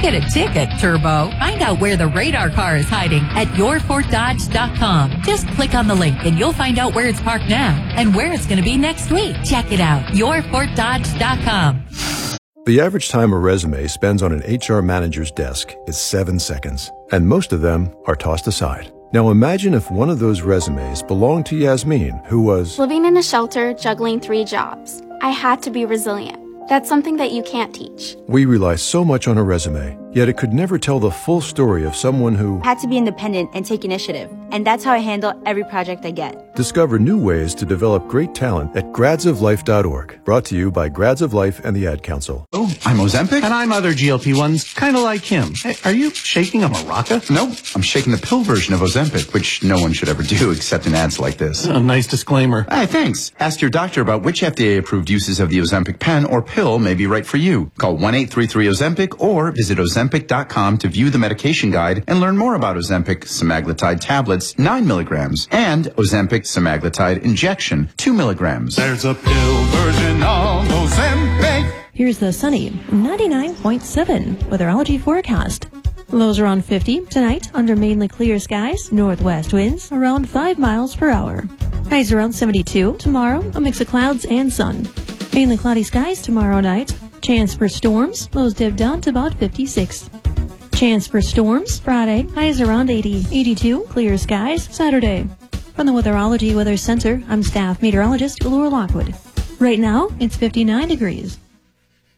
Get a ticket, Turbo. Find out where the radar car is hiding at yourfortdodge.com. Just click on the link and you'll find out where it's parked now and where it's going to be next week. Check it out. yourfortdodge.com. The average time a resume spends on an HR manager's desk is 7 seconds, and most of them are tossed aside. Now imagine if one of those resumes belonged to Yasmin, who was living in a shelter, juggling 3 jobs. I had to be resilient. That's something that you can't teach. We rely so much on a resume, yet it could never tell the full story of someone who had to be independent and take initiative. And that's how I handle every project I get. Discover new ways to develop great talent at gradsoflife.org. Brought to you by Grads of Life and the Ad Council. Oh, I'm Ozempic. And I'm other GLP-1s, kind of like him. Hey, are you shaking a maraca? No, I'm shaking the pill version of Ozempic, which no one should ever do except in ads like this. A nice disclaimer. Hey, thanks. Ask your doctor about which FDA-approved uses of the Ozempic pen or pill may be right for you. Call 1-833-OZEMPIC or visit Ozempic.com to view the medication guide and learn more about Ozempic semaglutide tablets, 9 milligrams, and Ozempic semaglutide injection, 2 milligrams. There's a pill version of Ozempic. Here's the sunny 99.7 weatherology forecast. Lows around 50 tonight under mainly clear skies, northwest winds around 5 miles per hour. Highs around 72 tomorrow, a mix of clouds and sun. Mainly cloudy skies tomorrow night. Chance for storms, lows dip down to about 56. Chance for storms Friday, highs around 80. 82, clear skies Saturday. From the Weatherology Weather Center, I'm staff meteorologist Laura Lockwood. Right now, it's 59 degrees.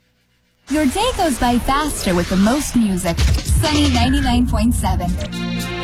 Your day goes by faster with the most music. Sunny 99.7.